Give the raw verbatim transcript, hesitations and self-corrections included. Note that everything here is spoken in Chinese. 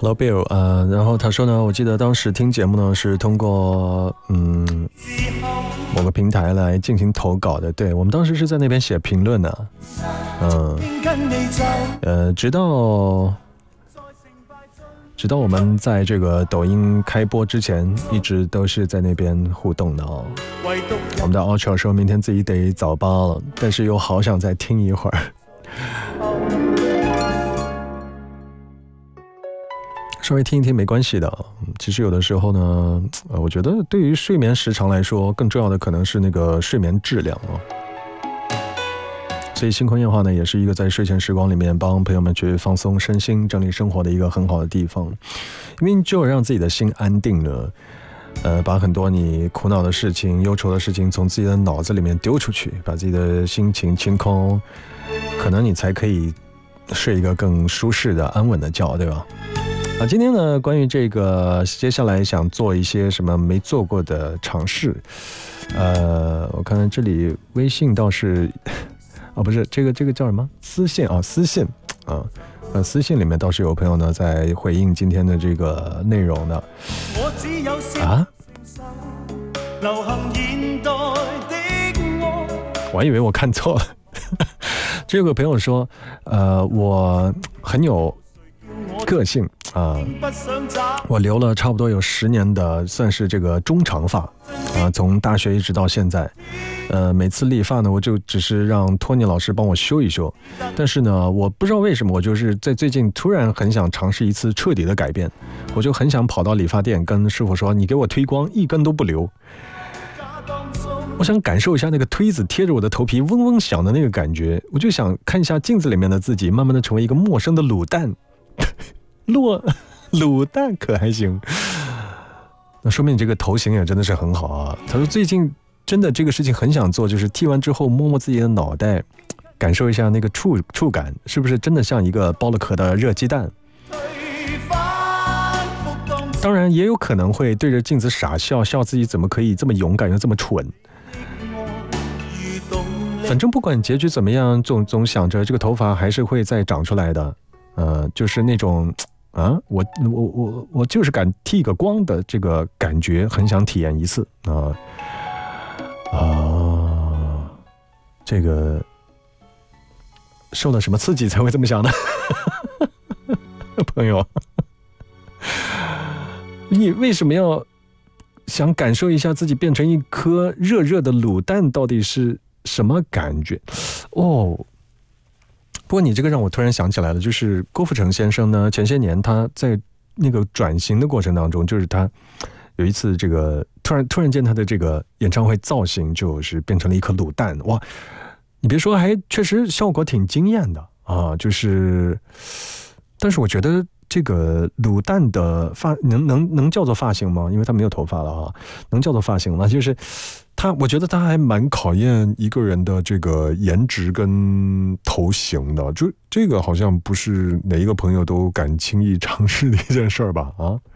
Hello Bill， 呃，然后他说呢，我记得当时听节目呢是通过嗯某个平台来进行投稿的，对，我们当时是在那边写评论的，嗯，呃，直到直到我们在这个抖音开播之前，一直都是在那边互动的哦。我们的 Ultra 说明天自己得早八了，但是又好想再听一会儿。稍微听一听没关系的，其实有的时候呢，呃，我觉得对于睡眠时长来说，更重要的可能是那个睡眠质量哦。所以星空夜话呢，也是一个在睡前时光里面帮朋友们去放松身心、整理生活的一个很好的地方，因为只有让自己的心安定了，呃，把很多你苦恼的事情、忧愁的事情从自己的脑子里面丢出去，把自己的心情清空，可能你才可以睡一个更舒适的、安稳的觉，对吧？啊，今天呢，关于这个接下来想做一些什么没做过的尝试，呃，我看看这里微信倒是，啊，不是这个这个叫什么私信啊，私信啊，呃，私信里面倒是有朋友呢在回应今天的这个内容的，啊，我还以为我看错了，这有个朋友说，呃，我很有个性啊、呃，我留了差不多有十年的，算是这个中长发啊、呃，从大学一直到现在，呃，每次理发呢，我就只是让托尼老师帮我修一修，但是呢，我不知道为什么，我就是在最近突然很想尝试一次彻底的改变，我就很想跑到理发店跟师傅说，你给我推光，一根都不留。我想感受一下那个推子贴着我的头皮嗡嗡响的那个感觉，我就想看一下镜子里面的自己，慢慢的成为一个陌生的卤蛋。落卤蛋可还行，那说明你这个头型也真的是很好啊。他说最近真的这个事情很想做，就是剃完之后摸摸自己的脑袋，感受一下那个触触感，是不是真的像一个剥了壳的热鸡蛋？当然也有可能会对着镜子傻笑，笑自己怎么可以这么勇敢又这么蠢。反正不管结局怎么样，总总想着这个头发还是会再长出来的。呃，就是那种啊，我我我我就是敢剃个光的这个感觉，很想体验一次啊啊！这个受了什么刺激才会这么想呢？朋友，你为什么要想感受一下自己变成一颗热热的卤蛋到底是什么感觉？哦。不过你这个让我突然想起来了，就是郭富城先生呢，前些年他在那个转型的过程当中，就是他有一次这个突然突然间他的这个演唱会造型就是变成了一颗卤蛋，哇！你别说，还确实效果挺惊艳的啊，就是，但是我觉得这个卤蛋的发能能能叫做发型吗？因为他没有头发了啊，能叫做发型吗？就是他，我觉得他还蛮考验一个人的这个颜值跟头型的，就这个好像不是哪一个朋友都敢轻易尝试的一件事儿吧？啊，